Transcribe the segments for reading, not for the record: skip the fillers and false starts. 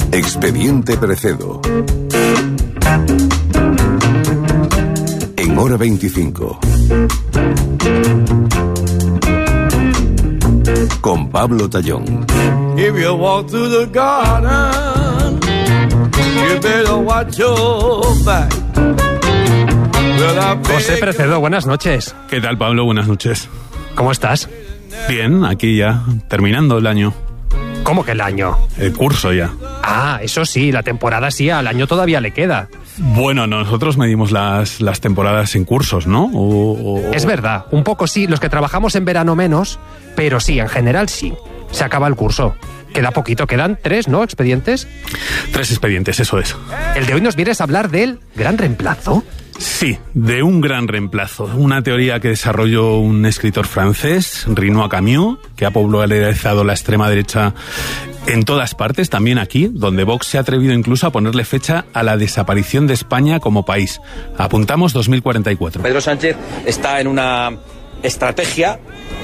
Expediente Precedo. En Hora 25. Con Pablo Tallón. If you walk through the garden, you better watch your back. José Precedo, buenas noches. ¿Qué tal, Pablo? Buenas noches. ¿Cómo estás? Bien, aquí ya, terminando el año. ¿Cómo que el año? El curso ya. Ah, eso sí, la temporada sí, al año todavía le queda. Bueno, nosotros medimos las temporadas en cursos, ¿no? Es verdad, un poco sí, los que trabajamos en verano menos, pero sí, en general sí. Se acaba el curso. Queda poquito, quedan 3, ¿no? ¿Expedientes? 3 expedientes, eso es. El de hoy nos vienes a hablar del gran reemplazo. Sí, de un gran reemplazo. Una teoría que desarrolló un escritor francés, Renoir Camus, que ha popularizado la extrema derecha en todas partes, también aquí, donde Vox se ha atrevido incluso a ponerle fecha a la desaparición de España como país. Apuntamos 2044. Pedro Sánchez está en una estrategia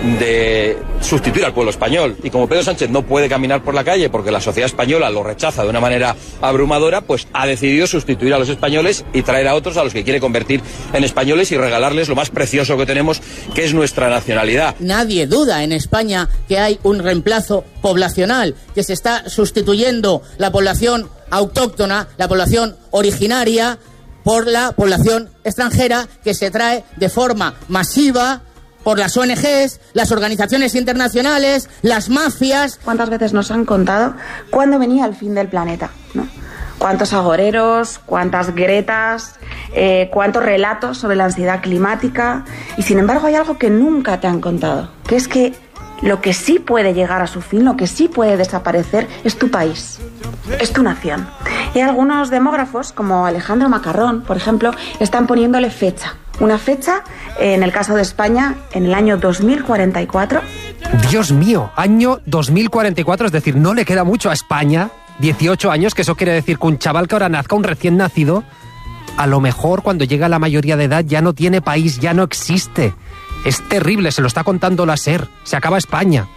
de sustituir al pueblo español, y como Pedro Sánchez no puede caminar por la calle porque la sociedad española lo rechaza de una manera abrumadora, pues ha decidido sustituir a los españoles y traer a otros a los que quiere convertir en españoles y regalarles lo más precioso que tenemos, que es nuestra nacionalidad. Nadie duda en España que hay un reemplazo poblacional, que se está sustituyendo la población autóctona, la población originaria, por la población extranjera que se trae de forma masiva por las ONGs, las organizaciones internacionales, las mafias. ¿Cuántas veces nos han contado cuándo venía el fin del planeta, ¿no? ¿Cuántos agoreros, cuántas Gretas, cuántos relatos sobre la ansiedad climática? Y sin embargo hay algo que nunca te han contado, que es que lo que sí puede llegar a su fin, lo que sí puede desaparecer, es tu país, es tu nación. Y algunos demógrafos, como Alejandro Macarrón, por ejemplo, están poniéndole fecha. Una fecha, en el caso de España, en el año 2044. Dios mío, año 2044, es decir, no le queda mucho a España, 18 años, que eso quiere decir que un chaval que ahora nazca, un recién nacido, a lo mejor cuando llega a la mayoría de edad ya no tiene país, ya no existe. Es terrible, se lo está contando la SER, se acaba España.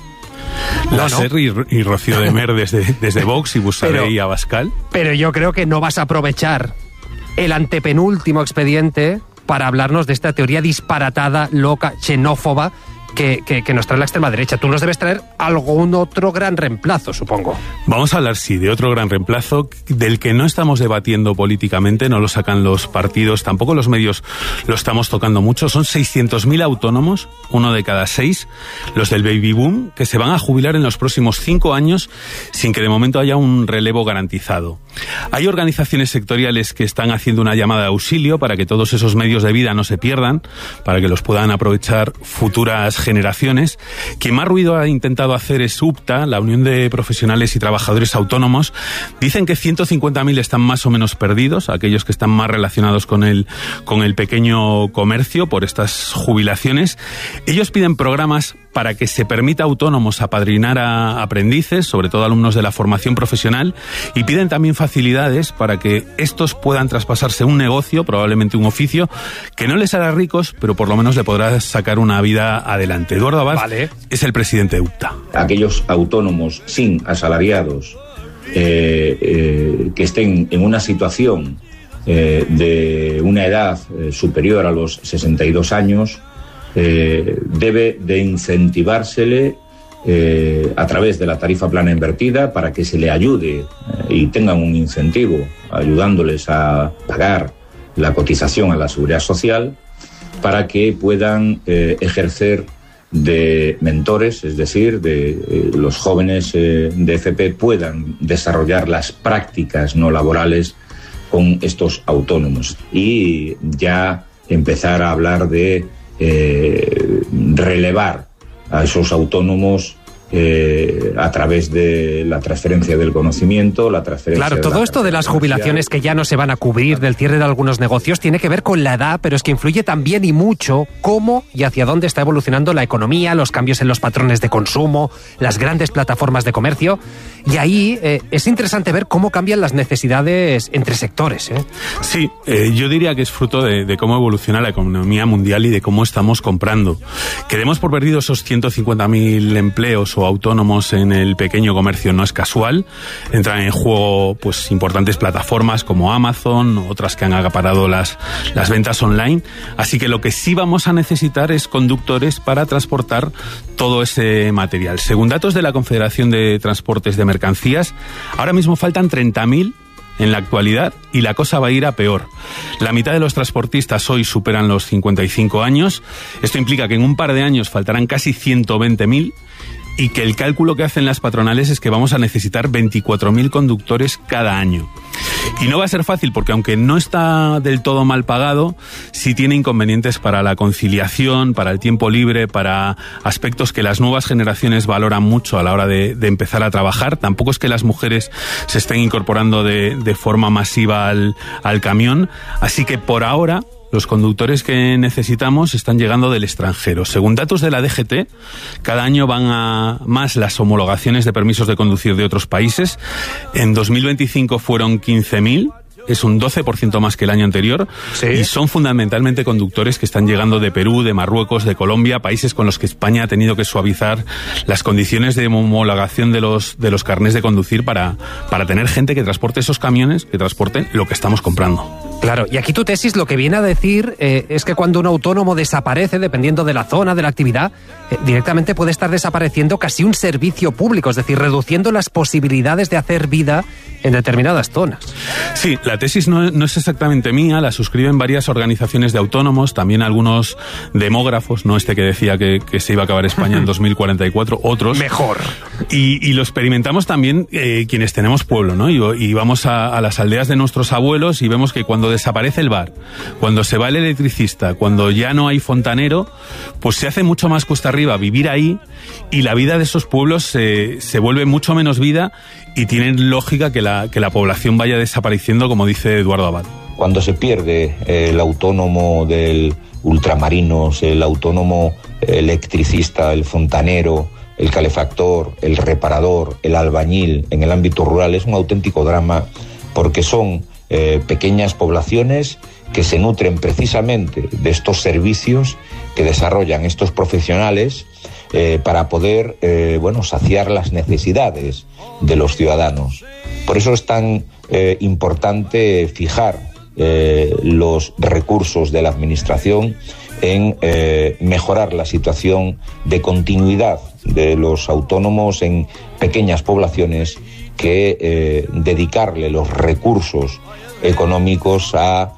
La SER y Rocío de Mer desde Vox y Bussaré y Abascal. Pero yo creo que no vas a aprovechar el antepenúltimo expediente para hablarnos de esta teoría disparatada, loca, xenófoba que nos trae la extrema derecha. Tú nos debes traer algún otro gran reemplazo, supongo. Vamos a hablar, sí, de otro gran reemplazo del que no estamos debatiendo políticamente, no lo sacan los partidos, tampoco los medios lo estamos tocando mucho. Son 600.000 autónomos, 1 de cada 6, los del baby boom, que se van a jubilar en los próximos 5 años sin que de momento haya un relevo garantizado. Hay organizaciones sectoriales que están haciendo una llamada de auxilio para que todos esos medios de vida no se pierdan, para que los puedan aprovechar futuras generaciones. Quien más ruido ha intentado hacer es UPTA, la Unión de Profesionales y Trabajadores Autónomos. Dicen que 150.000 están más o menos perdidos, aquellos que están más relacionados con el pequeño comercio por estas jubilaciones. Ellos piden programas para que se permita a autónomos apadrinar a aprendices, sobre todo alumnos de la formación profesional, y piden también facilidades para que estos puedan traspasarse un negocio, probablemente un oficio, que no les hará ricos, pero por lo menos le podrá sacar una vida adelante. Eduardo Abad es el presidente de UPTA. Aquellos autónomos sin asalariados que estén en una situación de una edad superior a los 62 años, debe de incentivársele a través de la tarifa plana invertida para que se le ayude y tengan un incentivo ayudándoles a pagar la cotización a la seguridad social para que puedan ejercer de mentores, es decir, de los jóvenes de FP puedan desarrollar las prácticas no laborales con estos autónomos y ya empezar a hablar de relevar a esos autónomos a través de la transferencia del conocimiento, la transferencia... Claro, todo esto de las jubilaciones que ya no se van a cubrir, del cierre de algunos negocios, tiene que ver con la edad, pero es que influye también y mucho cómo y hacia dónde está evolucionando la economía, los cambios en los patrones de consumo, las grandes plataformas de comercio. Y ahí es interesante ver cómo cambian las necesidades entre sectores. Sí, yo diría que es fruto de cómo evoluciona la economía mundial y de cómo estamos comprando. Que demos por perdido esos 150.000 empleos o autónomos en el pequeño comercio no es casual. Entran en juego pues importantes plataformas como Amazon, otras que han acaparado las ventas online. Así que lo que sí vamos a necesitar es conductores para transportar todo ese material. Según datos de la Confederación de Transportes de Mercancías, ahora mismo faltan 30.000 en la actualidad y la cosa va a ir a peor. La mitad de los transportistas hoy superan los 55 años. Esto implica que en un par de años faltarán casi 120.000 y que el cálculo que hacen las patronales es que vamos a necesitar 24.000 conductores cada año. Y no va a ser fácil porque aunque no está del todo mal pagado, sí tiene inconvenientes para la conciliación, para el tiempo libre, para aspectos que las nuevas generaciones valoran mucho a la hora de empezar a trabajar. Tampoco es que las mujeres se estén incorporando de forma masiva al camión, así que por ahora los conductores que necesitamos están llegando del extranjero. Según datos de la DGT, cada año van a más las homologaciones de permisos de conducir de otros países. En 2025 fueron 15.000. Es un 12% más que el año anterior. ¿Sí? Y son fundamentalmente conductores que están llegando de Perú, de Marruecos, de Colombia, países con los que España ha tenido que suavizar las condiciones de homologación de los carnés de conducir para tener gente que transporte esos camiones, que transporten lo que estamos comprando. Claro, y aquí tu tesis lo que viene a decir es que cuando un autónomo desaparece, dependiendo de la zona, de la actividad, directamente puede estar desapareciendo casi un servicio público, es decir, reduciendo las posibilidades de hacer vida en determinadas zonas. Sí, la tesis no es exactamente mía, la suscriben varias organizaciones de autónomos, también algunos demógrafos, no este que decía que se iba a acabar España en 2044, otros. Mejor. Y lo experimentamos también quienes tenemos pueblo, ¿no? Y vamos a las aldeas de nuestros abuelos y vemos que cuando desaparece el bar, cuando se va el electricista, cuando ya no hay fontanero, pues se hace mucho más cuesta arriba vivir ahí y la vida de esos pueblos se vuelve mucho menos vida y tienen lógica que la población vaya desapareciendo, como dice Eduardo Abad. Cuando se pierde el autónomo del ultramarinos, el autónomo electricista, el fontanero, el calefactor, el reparador, el albañil en el ámbito rural, es un auténtico drama porque son pequeñas poblaciones que se nutren precisamente de estos servicios que desarrollan estos profesionales para poder saciar las necesidades de los ciudadanos. Por eso es tan importante fijar los recursos de la Administración en mejorar la situación de continuidad de los autónomos en pequeñas poblaciones, que dedicarle los recursos económicos a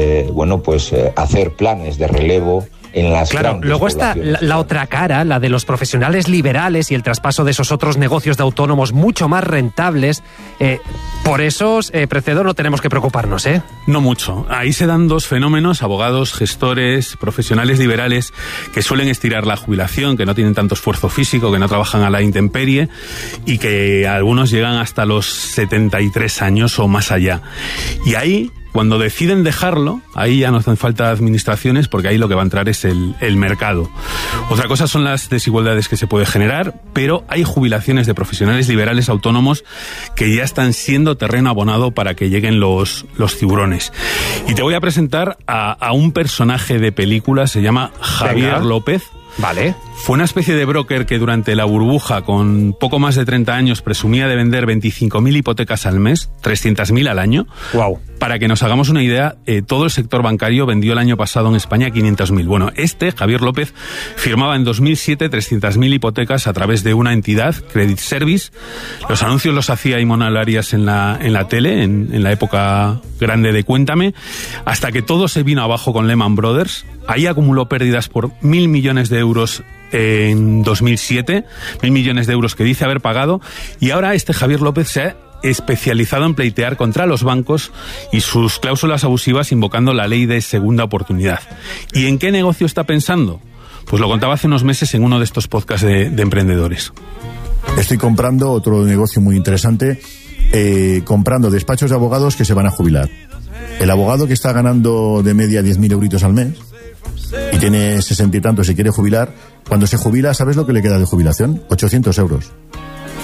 hacer planes de relevo en las grandes luego está poblaciones. la otra cara, la de los profesionales liberales y el traspaso de esos otros negocios de autónomos mucho más rentables. Por esos, Precedo, no tenemos que preocuparnos, ¿eh? No mucho. Ahí se dan dos fenómenos: abogados, gestores, profesionales liberales que suelen estirar la jubilación, que no tienen tanto esfuerzo físico, que no trabajan a la intemperie y que algunos llegan hasta los 73 años o más allá. Y ahí, cuando deciden dejarlo, ahí ya no hacen falta administraciones, porque ahí lo que va a entrar es el mercado. Otra cosa son las desigualdades que se puede generar, pero hay jubilaciones de profesionales liberales autónomos que ya están siendo terreno abonado para que lleguen los tiburones. Y te voy a presentar a un personaje de película, se llama Javier López. Vale. Fue una especie de broker que durante la burbuja, con poco más de 30 años, presumía de vender 25.000 hipotecas al mes, 300.000 al año. Wow. Para que nos hagamos una idea, todo el sector bancario vendió el año pasado en España 500.000. Bueno, Javier López, firmaba en 2007 300.000 hipotecas a través de una entidad, Credit Service. Los anuncios los hacía Imanol Arias en la tele, en la época grande de Cuéntame, hasta que todo se vino abajo con Lehman Brothers. Ahí acumuló pérdidas por 1.000 millones de euros en 2007, 1.000 millones de euros que dice haber pagado, y ahora Javier López se ha especializado en pleitear contra los bancos y sus cláusulas abusivas, invocando la ley de segunda oportunidad. ¿Y en qué negocio está pensando? Pues lo contaba hace unos meses en uno de estos podcasts de emprendedores. Estoy comprando otro negocio muy interesante, comprando despachos de abogados que se van a jubilar. El abogado que está ganando de media 10.000 euritos al mes y tiene 60 y tantos y quiere jubilar, cuando se jubila, ¿sabes lo que le queda de jubilación? 800 euros.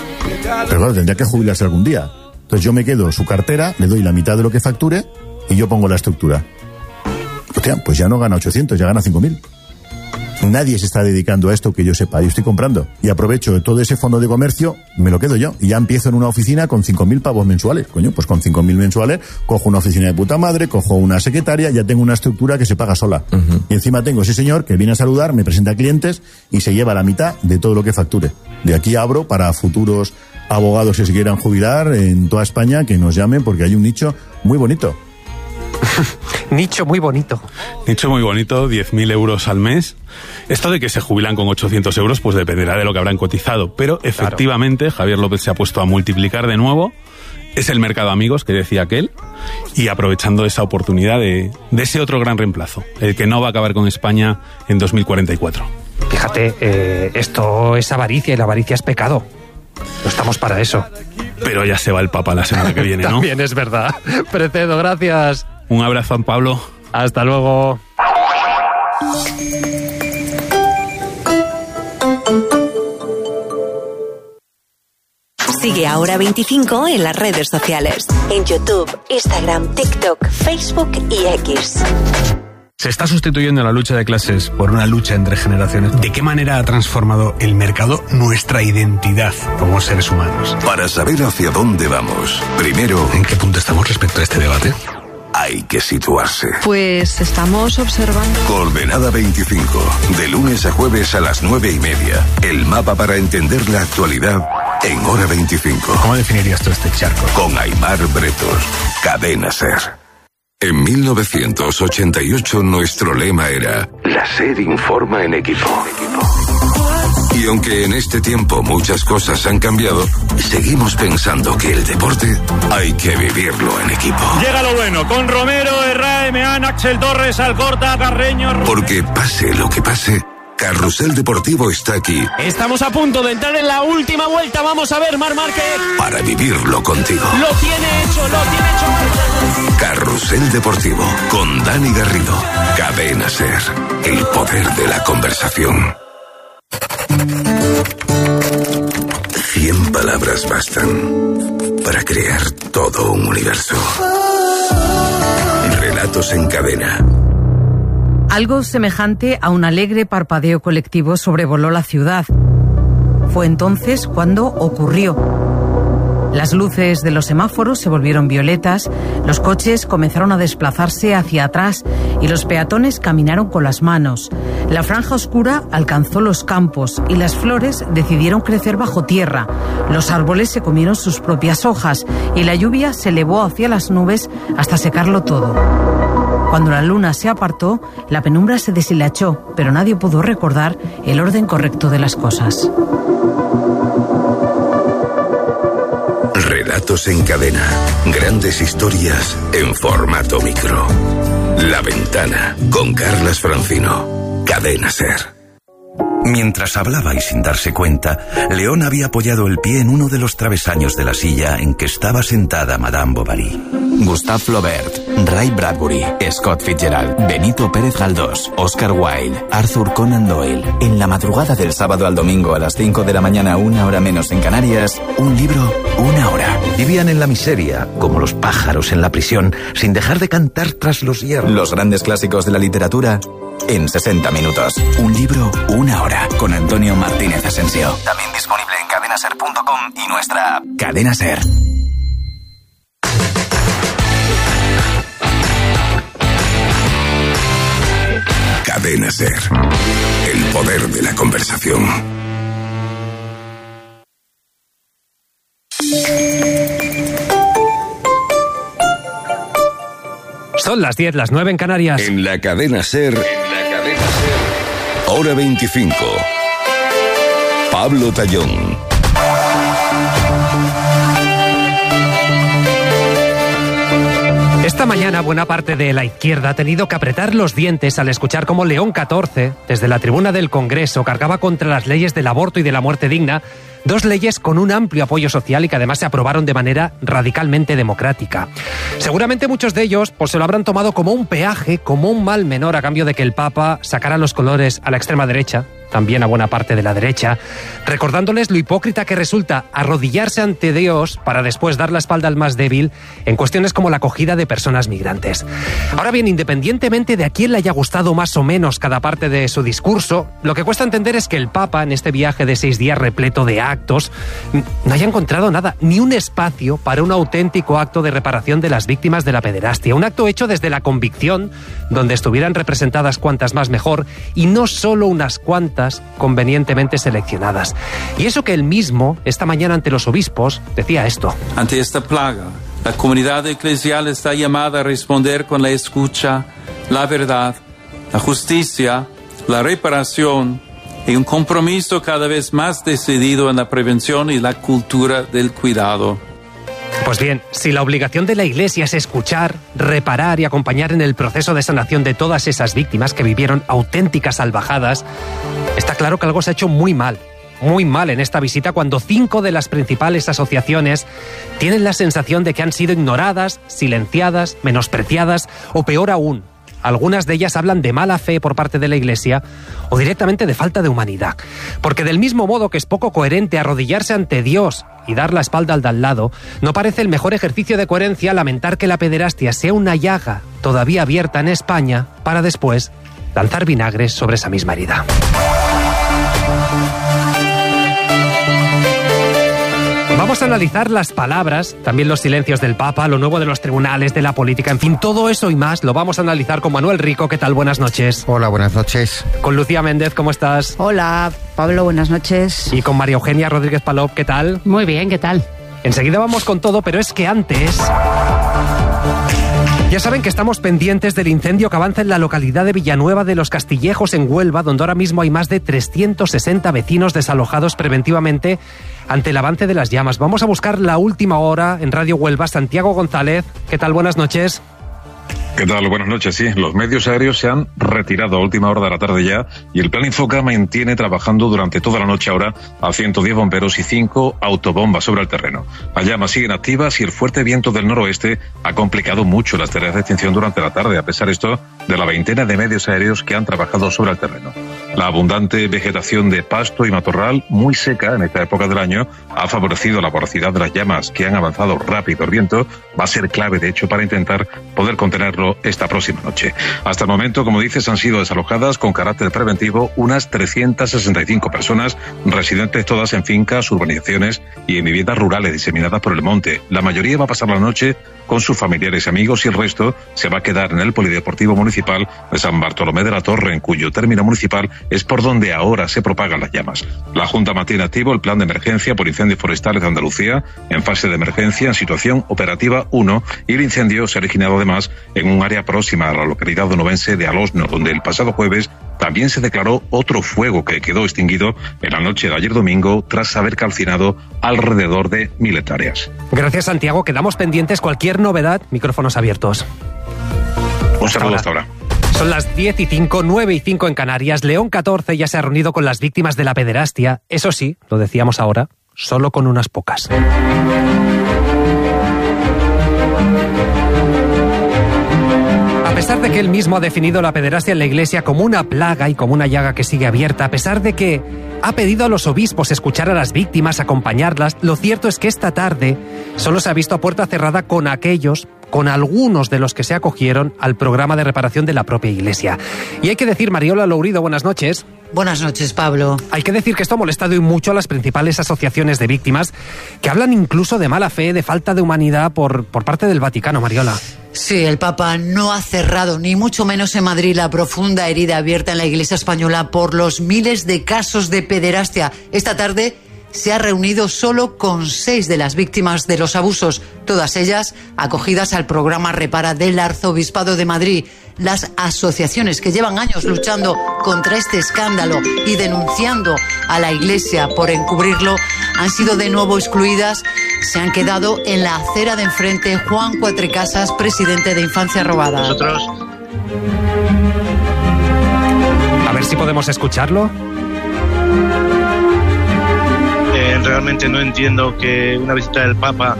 Pero claro, tendría que jubilarse algún día. Entonces yo me quedo su cartera, le doy la mitad de lo que facture y yo pongo la estructura. Hostia, pues ya no gana 800, ya gana 5.000. Nadie se está dedicando a esto que yo sepa. Yo estoy comprando y aprovecho de todo ese fondo de comercio, me lo quedo yo y ya empiezo en una oficina con 5.000 pavos mensuales. Coño, pues con 5.000 mensuales cojo una oficina de puta madre, cojo una secretaria, ya tengo una estructura que se paga sola. Y encima tengo ese señor que viene a saludar, me presenta clientes y se lleva la mitad de todo lo que facture. De aquí abro para futuros abogados que se quieran jubilar en toda España, que nos llamen porque hay un nicho muy bonito. Nicho muy bonito. Nicho muy bonito, 10.000 euros al mes. Esto de que se jubilan con 800 euros, pues dependerá de lo que habrán cotizado. Pero efectivamente, claro, Javier López se ha puesto a multiplicar de nuevo. Es el mercado amigos que decía aquel. Y aprovechando esa oportunidad de ese otro gran reemplazo, el que no va a acabar con España en 2044. Fíjate, esto es avaricia y la avaricia es pecado. No estamos para eso. Pero ya se va el Papa la semana que viene, ¿no? También es verdad. Precedo, gracias. Un abrazo, Pablo. Hasta luego. Sigue Ahora 25 en las redes sociales. En YouTube, Instagram, TikTok, Facebook y X. Se está sustituyendo la lucha de clases por una lucha entre generaciones. ¿De qué manera ha transformado el mercado nuestra identidad como seres humanos? Para saber hacia dónde vamos, primero, ¿en qué punto estamos respecto a este debate? Hay que situarse. Pues estamos observando. Coordenada 25, de lunes a jueves a las 9:30. El mapa para entender la actualidad en Hora 25. ¿Cómo definirías tú este charco? Con Aimar Bretos, Cadena SER. En 1988 nuestro lema era: la SER informa en equipo. Y aunque en este tiempo muchas cosas han cambiado, seguimos pensando que el deporte hay que vivirlo en equipo. Llega lo bueno, con Romero, Herrera, Meán, Axel Torres, Alcorta, Carreño... Porque pase lo que pase, Carrusel Deportivo está aquí. Estamos a punto de entrar en la última vuelta. Vamos a ver, Marc Márquez. Para vivirlo contigo. Lo tiene hecho Marc. Carrusel Deportivo, con Dani Garrido. Cadena SER, el poder de la conversación. 100 palabras bastan para crear todo un universo. Relatos en cadena. Algo semejante a un alegre parpadeo colectivo sobrevoló la ciudad. Fue entonces cuando ocurrió. Las luces de los semáforos se volvieron violetas, los coches comenzaron a desplazarse hacia atrás y los peatones caminaron con las manos. La franja oscura alcanzó los campos y las flores decidieron crecer bajo tierra. Los árboles se comieron sus propias hojas y la lluvia se elevó hacia las nubes hasta secarlo todo. Cuando la luna se apartó, la penumbra se deshilachó, pero nadie pudo recordar el orden correcto de las cosas. Relatos en cadena. Grandes historias en formato micro. La Ventana, con Carlas Francino. Cadena SER. Mientras hablaba y sin darse cuenta, León había apoyado el pie en uno de los travesaños de la silla en que estaba sentada Madame Bovary. Gustave Flaubert, Ray Bradbury, Scott Fitzgerald, Benito Pérez Galdós, Oscar Wilde, Arthur Conan Doyle. En la madrugada del sábado al domingo a las 5 de la mañana, 1 hora menos en Canarias, un libro, 1 hora. Vivían en la miseria, como los pájaros en la prisión, sin dejar de cantar tras los hierros. Los grandes clásicos de la literatura en 60 minutos. Un libro, 1 hora. Con Antonio Martínez Asensio. También disponible en cadenaser.com y nuestra app. Cadena SER. Cadena SER. El poder de la conversación. Son las 10, las 9 en Canarias. En la Cadena SER. Hora 25. Pablo Tallón. Esta mañana buena parte de la izquierda ha tenido que apretar los dientes al escuchar cómo León XIV, desde la tribuna del Congreso, cargaba contra las leyes del aborto y de la muerte digna, dos leyes con un amplio apoyo social y que además se aprobaron de manera radicalmente democrática. Seguramente muchos de ellos pues se lo habrán tomado como un peaje, como un mal menor a cambio de que el Papa sacara los colores a la extrema derecha también a buena parte de la derecha, recordándoles lo hipócrita que resulta arrodillarse ante Dios para después dar la espalda al más débil en cuestiones como la acogida de personas migrantes. Ahora bien, independientemente de a quién le haya gustado más o menos cada parte de su discurso, lo que cuesta entender es que el Papa, en este viaje de 6 días repleto de actos, no haya encontrado nada, ni un espacio para un auténtico acto de reparación de las víctimas de la pederastia. Un acto hecho desde la convicción, donde estuvieran representadas cuantas más mejor, y no solo unas cuantas convenientemente seleccionadas. Y eso que él mismo, esta mañana ante los obispos, decía esto. Ante esta plaga, la comunidad eclesial está llamada a responder con la escucha, la verdad, la justicia, la reparación y un compromiso cada vez más decidido en la prevención y la cultura del cuidado. Pues bien, si la obligación de la Iglesia es escuchar, reparar y acompañar en el proceso de sanación de todas esas víctimas que vivieron auténticas salvajadas, está claro que algo se ha hecho muy mal en esta visita, cuando 5 de las principales asociaciones tienen la sensación de que han sido ignoradas, silenciadas, menospreciadas o peor aún, algunas de ellas hablan de mala fe por parte de la Iglesia o directamente de falta de humanidad. Porque del mismo modo que es poco coherente arrodillarse ante Dios y dar la espalda al de al lado, no parece el mejor ejercicio de coherencia lamentar que la pederastia sea una llaga todavía abierta en España para después lanzar vinagre sobre esa misma herida. Vamos a analizar las palabras, también los silencios del Papa, lo nuevo de los tribunales, de la política, en fin, todo eso y más lo vamos a analizar con Manuel Rico. ¿Qué tal? Buenas noches. Hola, buenas noches. Con Lucía Méndez, ¿cómo estás? Hola, Pablo, buenas noches. Y con María Eugenia Rodríguez Palop, ¿qué tal? Muy bien, ¿qué tal? Enseguida vamos con todo, pero es que antes... Ya saben que estamos pendientes del incendio que avanza en la localidad de Villanueva de los Castillejos, en Huelva, donde ahora mismo hay más de 360 vecinos desalojados preventivamente ante el avance de las llamas. Vamos a buscar la última hora en Radio Huelva. Santiago González, ¿qué tal? Buenas noches. ¿Qué tal? Buenas noches. Sí, los medios aéreos se han retirado a última hora de la tarde ya y el Plan Infoca mantiene trabajando durante toda la noche ahora a 110 bomberos y 5 autobombas sobre el terreno. Las llamas siguen activas y el fuerte viento del noroeste ha complicado mucho las tareas de extinción durante la tarde, a pesar esto de la veintena de medios aéreos que han trabajado sobre el terreno. La abundante vegetación de pasto y matorral, muy seca en esta época del año, ha favorecido la voracidad de las llamas que han avanzado rápido. El viento va a ser clave, de hecho, para intentar poder contenerlo esta próxima noche. Hasta el momento, como dices, han sido desalojadas con carácter preventivo unas 365 personas, residentes todas en fincas, urbanizaciones y en viviendas rurales diseminadas por el monte. La mayoría va a pasar la noche con sus familiares y amigos y el resto se va a quedar en el Polideportivo Municipal de San Bartolomé de la Torre, en cuyo término municipal es por donde ahora se propagan las llamas. La Junta mantiene activo el plan de emergencia por incendios forestales de Andalucía en fase de emergencia en situación operativa 1 y el incendio se ha originado además en un área próxima a la localidad onubense de Alosno, donde el pasado jueves también se declaró otro fuego que quedó extinguido en la noche de ayer domingo tras haber calcinado alrededor de 1000 hectáreas. Gracias, Santiago. Quedamos pendientes. Cualquier novedad, micrófonos abiertos. Un saludo hasta ahora. Son las 10:05, 9:05 en Canarias. León 14 ya se ha reunido con las víctimas de la pederastia. Eso sí, lo decíamos ahora, solo con unas pocas. A pesar de que él mismo ha definido la pederastia en la Iglesia como una plaga y como una llaga que sigue abierta, a pesar de que ha pedido a los obispos escuchar a las víctimas, acompañarlas, lo cierto es que esta tarde solo se ha visto a puerta cerrada con algunos de los que se acogieron al programa de reparación de la propia Iglesia. Y hay que decir, Mariola Lourido, buenas noches. Buenas noches, Pablo. Hay que decir que esto ha molestado y mucho a las principales asociaciones de víctimas, que hablan incluso de mala fe, de falta de humanidad por parte del Vaticano, Mariola. Sí, el Papa no ha cerrado, ni mucho menos en Madrid, la profunda herida abierta en la Iglesia española por los miles de casos de pederastia. Esta tarde se ha reunido solo con 6 de las víctimas de los abusos, todas ellas acogidas al programa Repara del Arzobispado de Madrid. Las asociaciones que llevan años luchando contra este escándalo y denunciando a la Iglesia por encubrirlo han sido de nuevo excluidas. Se han quedado en la acera de enfrente. Juan Cuatrecasas, presidente de Infancia Robada. Nosotros... A ver si podemos escucharlo. Realmente no entiendo que una visita del Papa...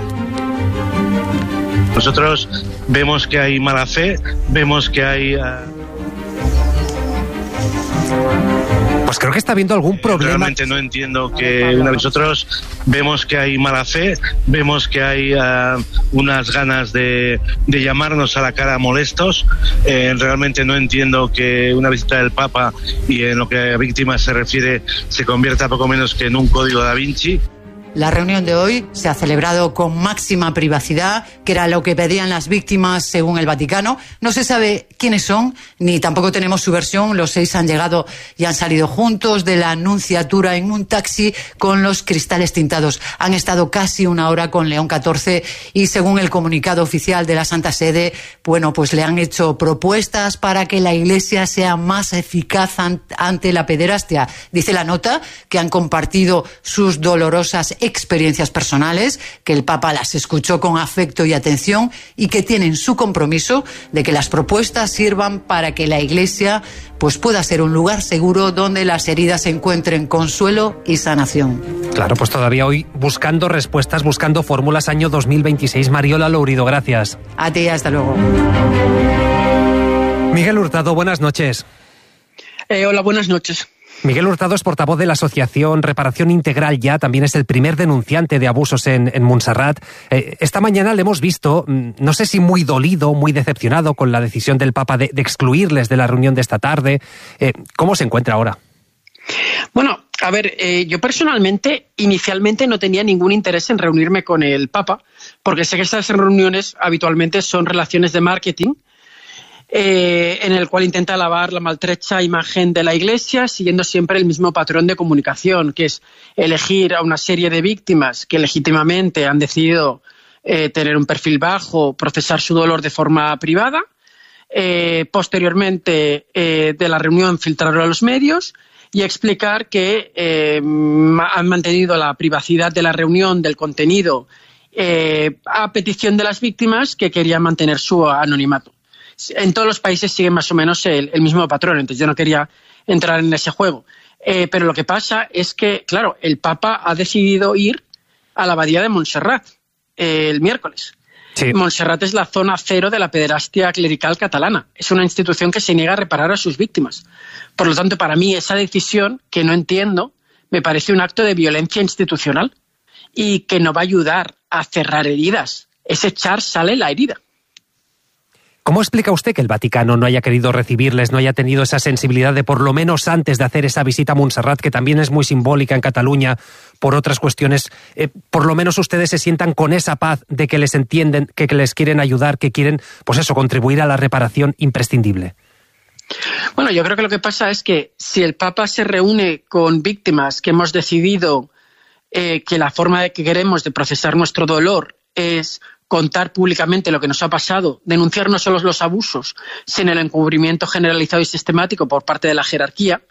Nosotros vemos que hay mala fe, vemos que hay... Pues creo que está habiendo algún problema. Realmente no entiendo que nosotros vemos que hay mala fe, vemos que hay unas ganas de llamarnos a la cara molestos. Realmente no entiendo que una visita del Papa, y en lo que a víctimas se refiere, se convierta poco menos que en un código da Vinci. La reunión de hoy se ha celebrado con máxima privacidad, que era lo que pedían las víctimas según el Vaticano. No se sabe quiénes son, ni tampoco tenemos su versión. Los 6 han llegado y han salido juntos de la Nunciatura en un taxi con los cristales tintados. Han estado casi una hora con León XIV y, según el comunicado oficial de la Santa Sede, bueno, pues le han hecho propuestas para que la Iglesia sea más eficaz ante la pederastia. Dice la nota que han compartido sus dolorosas experiencias personales, que el Papa las escuchó con afecto y atención y que tienen su compromiso de que las propuestas sirvan para que la Iglesia pues pueda ser un lugar seguro donde las heridas encuentren consuelo y sanación. Claro, pues todavía hoy buscando respuestas, buscando fórmulas, año 2026. Mariola Lourido, gracias. A ti, hasta luego. Miguel Hurtado, buenas noches. Hola, buenas noches. Miguel Hurtado es portavoz de la asociación Reparación Integral Ya, también es el primer denunciante de abusos en Montserrat. Esta mañana le hemos visto, no sé si muy dolido, muy decepcionado con la decisión del Papa de excluirles de la reunión de esta tarde. ¿Cómo se encuentra ahora? Bueno, a ver, yo personalmente, inicialmente no tenía ningún interés en reunirme con el Papa, porque sé que estas reuniones habitualmente son relaciones de marketing, en el cual intenta lavar la maltrecha imagen de la Iglesia, siguiendo siempre el mismo patrón de comunicación, que es elegir a una serie de víctimas que legítimamente han decidido tener un perfil bajo, procesar su dolor de forma privada, posteriormente de la reunión filtrarlo a los medios y explicar que han mantenido la privacidad de la reunión, del contenido, a petición de las víctimas que querían mantener su anonimato. En todos los países sigue más o menos el mismo patrón, entonces yo no quería entrar en ese juego. Pero lo que pasa es que, claro, el Papa ha decidido ir a la abadía de Montserrat el miércoles. Sí. Montserrat es la zona cero de la pederastia clerical catalana. Es una institución que se niega a reparar a sus víctimas. Por lo tanto, para mí esa decisión, que no entiendo, me parece un acto de violencia institucional y que no va a ayudar a cerrar heridas. Es echar sal en la herida. ¿Cómo explica usted que el Vaticano no haya querido recibirles, no haya tenido esa sensibilidad de, por lo menos antes de hacer esa visita a Montserrat, que también es muy simbólica en Cataluña por otras cuestiones, por lo menos ustedes se sientan con esa paz de que les entienden, que les quieren ayudar, que quieren, pues eso, contribuir a la reparación imprescindible? Bueno, yo creo que lo que pasa es que si el Papa se reúne con víctimas que hemos decidido que la forma de que queremos de procesar nuestro dolor es contar públicamente lo que nos ha pasado, denunciar no solo los abusos, sino el encubrimiento generalizado y sistemático por parte de la jerarquía,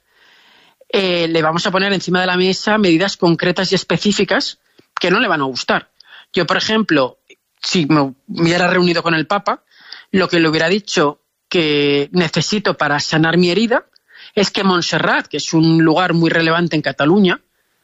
le vamos a poner encima de la mesa medidas concretas y específicas que no le van a gustar. Yo, por ejemplo, si me hubiera reunido con el Papa, lo que le hubiera dicho que necesito para sanar mi herida es que Montserrat, que es un lugar muy relevante en Cataluña,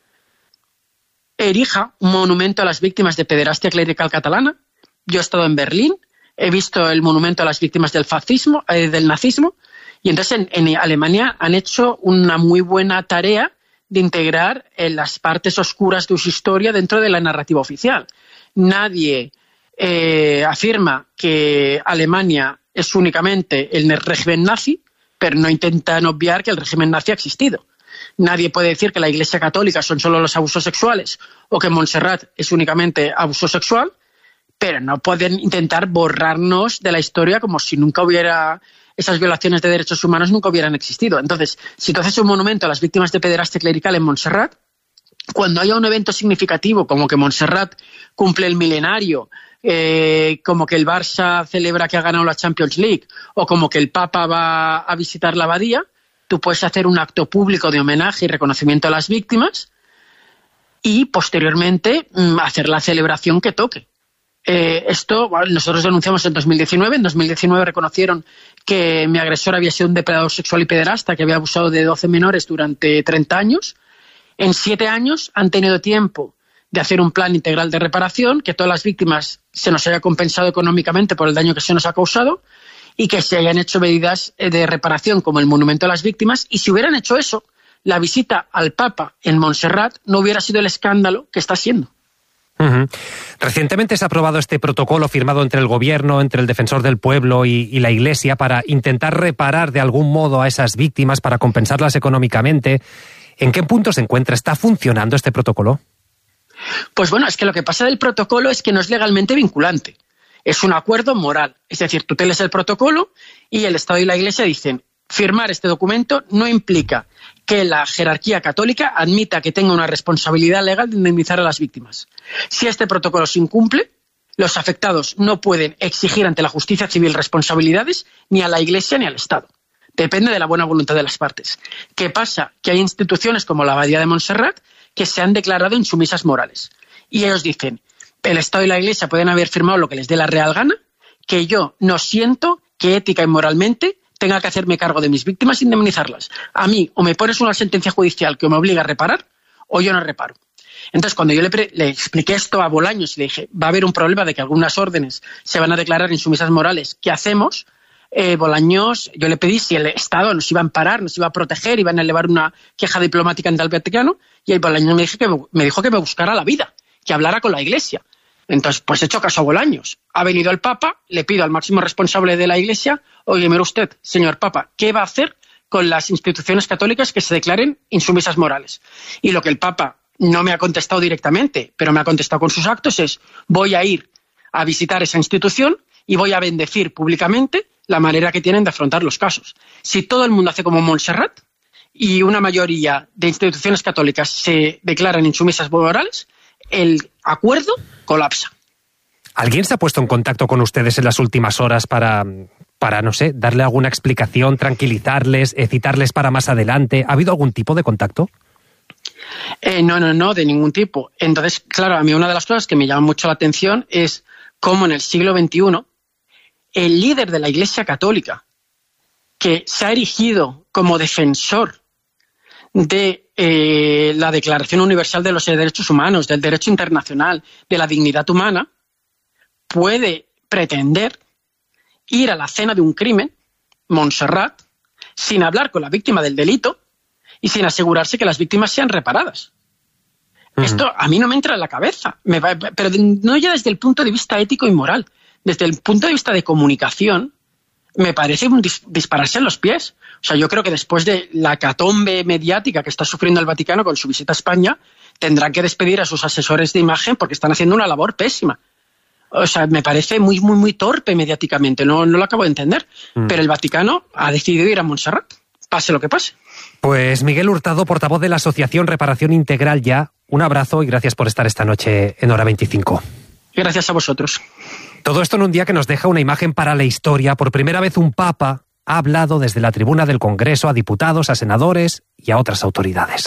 erija un monumento a las víctimas de pederastia clerical catalana. Yo he estado en Berlín, he visto el monumento a las víctimas del fascismo, del nazismo, y entonces en Alemania han hecho una muy buena tarea de integrar las partes oscuras de su historia dentro de la narrativa oficial. Nadie afirma que Alemania es únicamente el régimen nazi, pero no intentan obviar que el régimen nazi ha existido. Nadie puede decir que la Iglesia Católica son solo los abusos sexuales o que Montserrat es únicamente abuso sexual, pero no pueden intentar borrarnos de la historia como si nunca hubiera esas violaciones de derechos humanos nunca hubieran existido. Entonces, si tú haces un monumento a las víctimas de pederastia clerical en Montserrat, cuando haya un evento significativo como que Montserrat cumple el milenario, como que el Barça celebra que ha ganado la Champions League o como que el Papa va a visitar la abadía, tú puedes hacer un acto público de homenaje y reconocimiento a las víctimas y posteriormente hacer la celebración que toque. Esto nosotros denunciamos en 2019. En 2019 reconocieron que mi agresor había sido un depredador sexual y pederasta que había abusado de 12 menores durante 30 años. En 7 años han tenido tiempo de hacer un plan integral de reparación, que todas las víctimas se nos haya compensado económicamente por el daño que se nos ha causado y que se hayan hecho medidas de reparación como el monumento a las víctimas. Y si hubieran hecho eso, la visita al Papa en Montserrat no hubiera sido el escándalo que está siendo. Recientemente se ha aprobado este protocolo firmado entre el Gobierno, entre el Defensor del Pueblo y la Iglesia para intentar reparar de algún modo a esas víctimas, para compensarlas económicamente. ¿En qué punto se encuentra? ¿Está funcionando este protocolo? Pues bueno, es que lo que pasa del protocolo es que no es legalmente vinculante. Es un acuerdo moral. Es decir, tú te lees el protocolo y el Estado y la Iglesia dicen: firmar este documento no implica que la jerarquía católica admita que tenga una responsabilidad legal de indemnizar a las víctimas. Si este protocolo se incumple, los afectados no pueden exigir ante la justicia civil responsabilidades ni a la Iglesia ni al Estado. Depende de la buena voluntad de las partes. ¿Qué pasa? Que hay instituciones como la Abadía de Montserrat que se han declarado insumisas morales. Y ellos dicen: el Estado y la Iglesia pueden haber firmado lo que les dé la real gana, que yo no siento que ética y moralmente tenga que hacerme cargo de mis víctimas e indemnizarlas. A mí, o me pones una sentencia judicial que me obliga a reparar, o yo no reparo. Entonces, cuando yo le expliqué esto a Bolaños y le dije: va a haber un problema de que algunas órdenes se van a declarar insumisas morales, ¿qué hacemos? Bolaños, yo le pedí si el Estado nos iba a amparar, nos iba a proteger, iban a elevar una queja diplomática ante el Vaticano, y el Bolaños me dijo que me buscara la vida, que hablara con la Iglesia. Entonces, pues he hecho caso a Bolaños. Ha venido el Papa, le pido al máximo responsable de la Iglesia: oye, mire usted, señor Papa, ¿qué va a hacer con las instituciones católicas que se declaren insumisas morales? Y lo que el Papa no me ha contestado directamente, pero me ha contestado con sus actos, es: voy a ir a visitar esa institución y voy a bendecir públicamente la manera que tienen de afrontar los casos. Si todo el mundo hace como Montserrat y una mayoría de instituciones católicas se declaran insumisas morales, el acuerdo colapsa. ¿Alguien se ha puesto en contacto con ustedes en las últimas horas para no sé, darle alguna explicación, tranquilizarles, citarles para más adelante? ¿Ha habido algún tipo de contacto? No, de ningún tipo. Entonces, claro, a mí una de las cosas que me llama mucho la atención es cómo en el siglo XXI el líder de la Iglesia Católica, que se ha erigido como defensor de la Declaración Universal de los Derechos Humanos, del derecho internacional, de la dignidad humana, puede pretender ir a la escena de un crimen, Montserrat, sin hablar con la víctima del delito y sin asegurarse que las víctimas sean reparadas. Esto a mí no me entra en la cabeza, pero no ya desde el punto de vista ético y moral, desde el punto de vista de comunicación, me parece un dispararse en los pies. O sea, yo creo que después de la hecatombe mediática que está sufriendo el Vaticano con su visita a España, tendrán que despedir a sus asesores de imagen porque están haciendo una labor pésima. O sea, me parece muy, muy, muy torpe mediáticamente, no lo acabo de entender. Pero el Vaticano ha decidido ir a Montserrat, pase lo que pase. Pues Miguel Hurtado, portavoz de la Asociación Reparación Integral Ya, un abrazo y gracias por estar esta noche en Hora 25. Gracias a vosotros. Todo esto en un día que nos deja una imagen para la historia. Por primera vez un papa ha hablado desde la tribuna del Congreso a diputados, a senadores y a otras autoridades.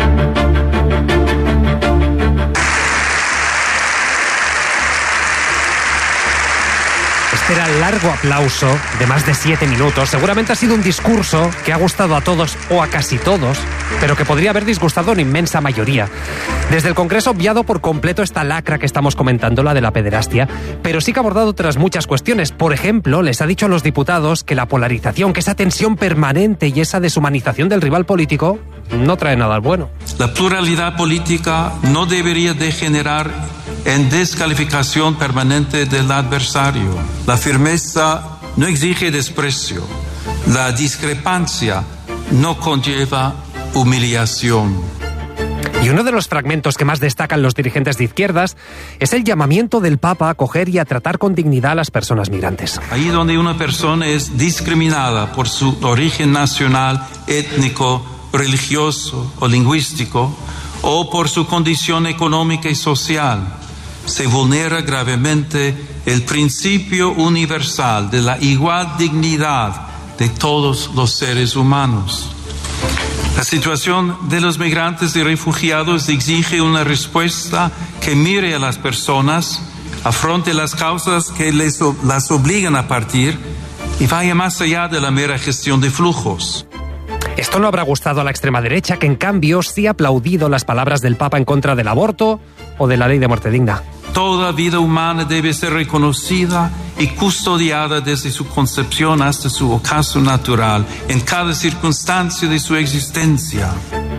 Este era el largo aplauso de más de 7 minutos. Seguramente ha sido un discurso que ha gustado a todos o a casi todos, pero que podría haber disgustado a una inmensa mayoría. Desde el Congreso ha obviado por completo esta lacra que estamos comentando, la de la pederastia, pero sí que ha abordado otras muchas cuestiones. Por ejemplo, les ha dicho a los diputados que la polarización, que esa tensión permanente y esa deshumanización del rival político no trae nada bueno. La pluralidad política no debería degenerar en descalificación permanente del adversario. La firmeza no exige desprecio. La discrepancia no conlleva humillación. Y uno de los fragmentos que más destacan los dirigentes de izquierdas es el llamamiento del Papa a acoger y a tratar con dignidad a las personas migrantes. Ahí donde una persona es discriminada por su origen nacional, étnico, religioso o lingüístico, o por su condición económica y social, se vulnera gravemente el principio universal de la igual dignidad de todos los seres humanos. La situación de los migrantes y refugiados exige una respuesta que mire a las personas, afronte las causas que las obligan a partir y vaya más allá de la mera gestión de flujos. Esto no habrá gustado a la extrema derecha, que en cambio sí ha aplaudido las palabras del Papa en contra del aborto o de la ley de muerte digna. Toda vida humana debe ser reconocida y custodiada desde su concepción hasta su ocaso natural, en cada circunstancia de su existencia.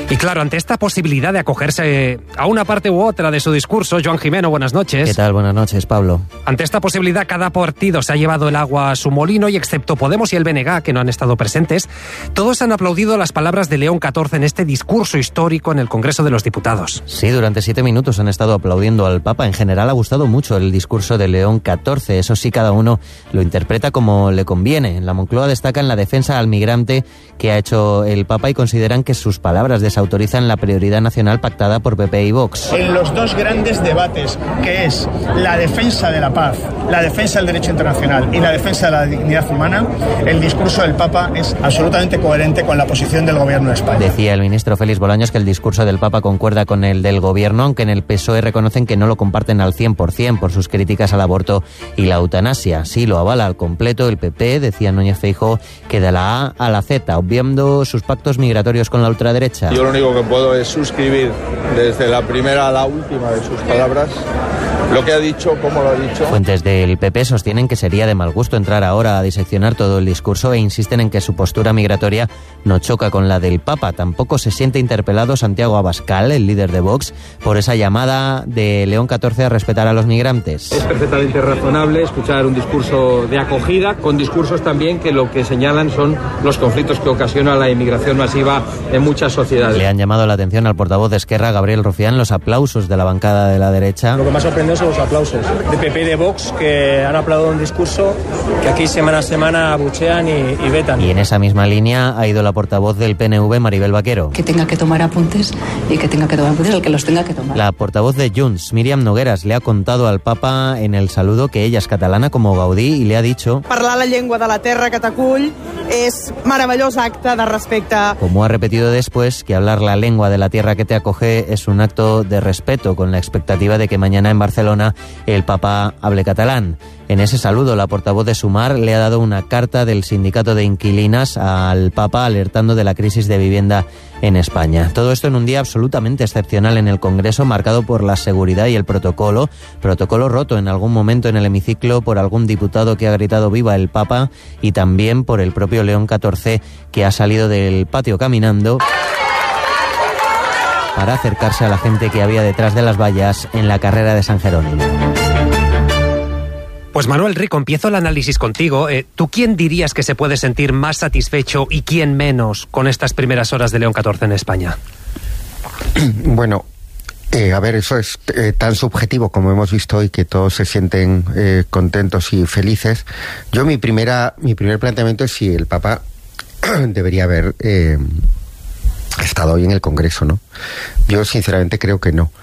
Y claro, ante esta posibilidad de acogerse a una parte u otra de su discurso, Joan Jimeno, buenas noches. ¿Qué tal? Buenas noches, Pablo. Ante esta posibilidad, cada partido se ha llevado el agua a su molino y excepto Podemos y el BNG, que no han estado presentes, todos han aplaudido las palabras de León XIV en este discurso histórico en el Congreso de los Diputados. Sí, durante 7 minutos han estado aplaudiendo al Papa. En general ha gustado mucho el discurso de León XIV. Eso sí, cada uno lo interpreta como le conviene. En la Moncloa destacan la defensa al migrante que ha hecho el Papa y consideran que sus palabras desautorizan la prioridad nacional pactada por PP y Vox. En los dos grandes debates, que es la defensa de la paz, la defensa del derecho internacional y la defensa de la dignidad humana, el discurso del Papa es absolutamente coherente con la posición del Gobierno de España. Decía el ministro Félix Bolaños que el discurso del Papa concuerda con el del Gobierno, aunque en el PSOE reconocen que no lo comparten al 100% por sus críticas al aborto y la eutanasia. Sí lo avala al completo el PP, decía Núñez Feijóo, que de la A a la Z, obviando sus pactos migratorios con la ultraderecha. Yo lo único que puedo es suscribir desde la primera a la última de sus palabras, lo que ha dicho, cómo lo ha dicho. Fuentes del PP sostienen que sería de mal gusto entrar ahora a diseccionar todo el discurso e insisten en que su postura migratoria no choca con la del Papa. Tampoco se siente interpelado Santiago Abascal, el líder de Vox, por esa llamada de León XIV a respetar a los migrantes. Es perfectamente razonable escuchar un discurso de acogida, con discursos también que lo que señalan son los conflictos que ocasiona la inmigración masiva en muchas sociedades. Le han llamado la atención al portavoz de Esquerra, Gabriel Rufián, los aplausos de la bancada de la derecha. Lo que más sorprende son los aplausos de PP y de Vox, que han aplaudido un discurso que aquí semana a semana abuchean y vetan. Y en esa misma línea ha ido la portavoz del PNV, Maribel Vaquero. Que tenga que tomar apuntes y que tenga que tomar apuntes el que los tenga que tomar. La portavoz de Junts, Míriam Nogueras, le ha contado al Papa en el saludo que ella es catalana como Gaudí y le ha dicho: parlar la llengua de la terra que t'acull és meravellós acte de respecte. Como ha repetido después, que hablar la lengua de la tierra que te acoge es un acto de respeto, con la expectativa de que mañana en Barcelona el Papa hable catalán. En ese saludo, la portavoz de Sumar le ha dado una carta del sindicato de inquilinas al Papa alertando de la crisis de vivienda en España. Todo esto en un día absolutamente excepcional en el Congreso, marcado por la seguridad y el protocolo roto en algún momento en el hemiciclo por algún diputado que ha gritado viva el Papa y también por el propio León XIV, que ha salido del patio caminando para acercarse a la gente que había detrás de las vallas en la carrera de San Jerónimo. Pues Manuel Rico, empiezo el análisis contigo. ¿Tú quién dirías que se puede sentir más satisfecho y quién menos con estas primeras horas de León XIV en España? Bueno, a ver, eso es tan subjetivo como hemos visto hoy, que todos se sienten contentos y felices. Yo mi primer planteamiento es si el Papa debería haber estado hoy en el Congreso, ¿no? Yo sinceramente creo que no.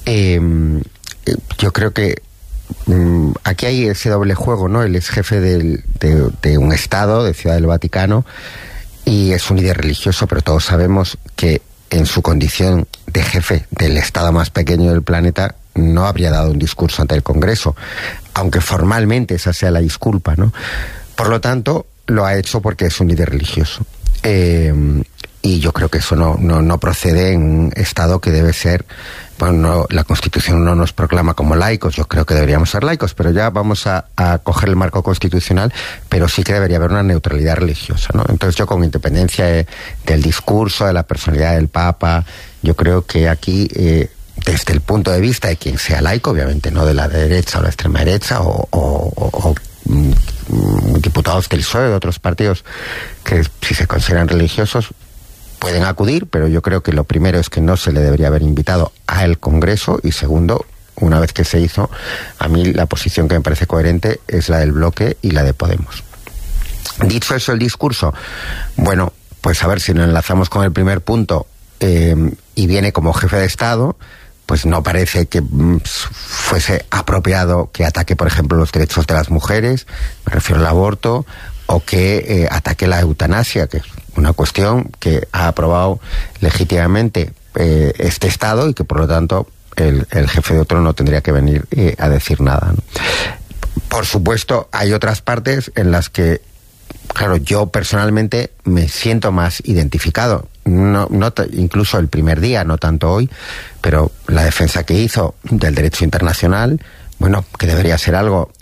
Yo creo que aquí hay ese doble juego, ¿no? Él es jefe de un Estado, de Ciudad del Vaticano, y es un líder religioso, pero todos sabemos que en su condición de jefe del Estado más pequeño del planeta no habría dado un discurso ante el Congreso, aunque formalmente esa sea la disculpa, ¿no? Por lo tanto, lo ha hecho porque es un líder religioso. Y yo creo que eso no procede en un Estado que debe ser... Bueno, la Constitución no nos proclama como laicos, yo creo que deberíamos ser laicos, pero ya vamos a coger el marco constitucional, pero sí que debería haber una neutralidad religiosa, ¿no? Entonces yo, con independencia del discurso, de la personalidad del Papa, yo creo que aquí, desde el punto de vista de quien sea laico, obviamente no de la derecha o la extrema derecha o diputados del PSOE, de otros partidos que si se consideran religiosos pueden acudir, pero yo creo que lo primero es que no se le debería haber invitado al Congreso, y segundo, una vez que se hizo, a mí la posición que me parece coherente es la del bloque y la de Podemos. Dicho eso, el discurso, bueno, pues a ver, si nos enlazamos con el primer punto, y viene como jefe de Estado, pues no parece que fuese apropiado que ataque, por ejemplo, los derechos de las mujeres, me refiero al aborto, o que ataque la eutanasia, que es una cuestión que ha aprobado legítimamente este Estado y que por lo tanto el jefe de otro no tendría que venir a decir nada, ¿no? Por supuesto, hay otras partes en las que, claro, yo personalmente me siento más identificado, incluso el primer día, no tanto hoy, pero la defensa que hizo del derecho internacional, bueno, que debería ser algo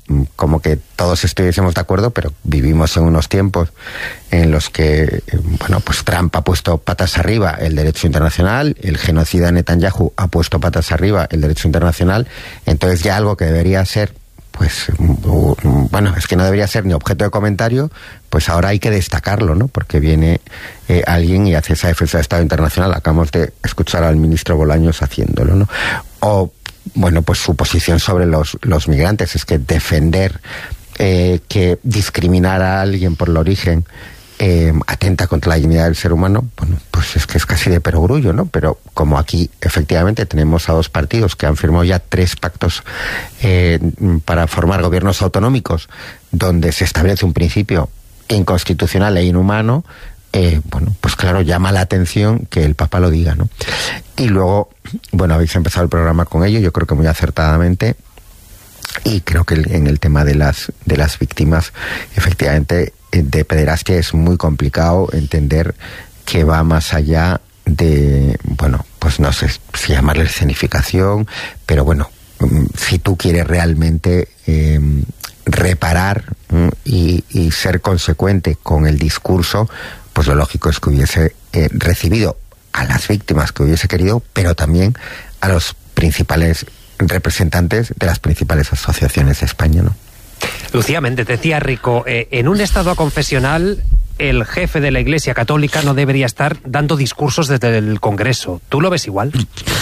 como que todos estuviésemos de acuerdo, pero vivimos en unos tiempos en los que, bueno, pues Trump ha puesto patas arriba el derecho internacional, el genocida Netanyahu ha puesto patas arriba el derecho internacional, entonces ya algo que debería ser, pues, bueno, es que no debería ser ni objeto de comentario, pues ahora hay que destacarlo, ¿no? Porque viene alguien y hace esa defensa de Estado internacional. Acabamos de escuchar al ministro Bolaños haciéndolo, ¿no? O, bueno, pues su posición sobre los migrantes, es que defender que discriminar a alguien por el origen atenta contra la dignidad del ser humano, bueno, pues es que es casi de perogrullo, ¿no? Pero como aquí efectivamente tenemos a dos partidos que han firmado ya 3 pactos para formar gobiernos autonómicos donde se establece un principio inconstitucional e inhumano, bueno, pues claro, llama la atención que el Papa lo diga, ¿no? Y luego, bueno, habéis empezado el programa con ello, yo creo que muy acertadamente, y creo que en el tema de las víctimas, efectivamente, de pederastia es muy complicado entender que va más allá de, bueno, pues no sé si llamarle escenificación, pero bueno, si tú quieres realmente reparar y ser consecuente con el discurso, pues lo lógico es que hubiese recibido a las víctimas que hubiese querido, pero también a los principales representantes de las principales asociaciones de España, ¿no? Lucía Méndez, decía Rico, en un estado aconfesional el jefe de la Iglesia Católica no debería estar dando discursos desde el Congreso. ¿Tú lo ves igual?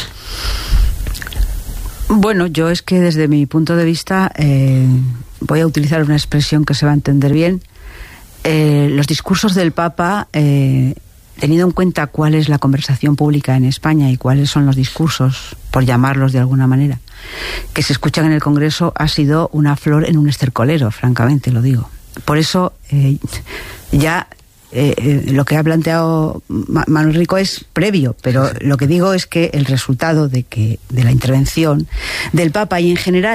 Bueno, yo es que desde mi punto de vista voy a utilizar una expresión que se va a entender bien. Los discursos del Papa, teniendo en cuenta cuál es la conversación pública en España y cuáles son los discursos, por llamarlos de alguna manera, que se escuchan en el Congreso, ha sido una flor en un estercolero, francamente lo digo. Por eso lo que ha planteado Manuel Rico es previo, pero lo que digo es que el resultado de la intervención del Papa y en general